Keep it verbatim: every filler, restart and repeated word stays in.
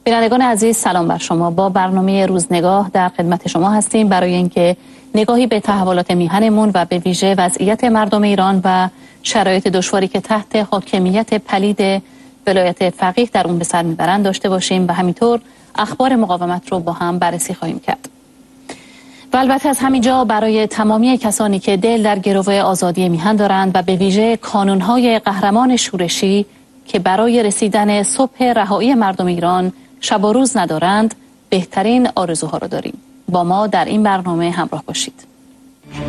بینندگان عزیز سلام بر شما. با برنامه روزنگاه در خدمت شما هستیم برای اینکه نگاهی به تحولات میهنمون و به ویژه وضعیت مردم ایران و شرایط دشواری که تحت حاکمیت پلید ولایت فقیه در اون به سر میبرند داشته باشیم و همینطور اخبار مقاومت رو با هم بررسی خواهیم کرد. و البته از همینجا برای تمامی کسانی که دل در گرو آزادی میهن دارند و به ویژه کانونهای قهرمان شورشی که برای رسیدن صبح رهایی مردم ایران شب و روز ندارند، بهترین آرزوها رو داریم. با ما در این برنامه همراه باشید.